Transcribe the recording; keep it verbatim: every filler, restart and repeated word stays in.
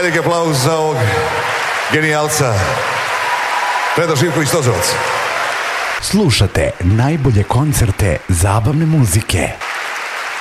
Veliki aplauz za ovog genijalca Predrag Živković Tozovac. Slušate najbolje koncerte zabavne muzike.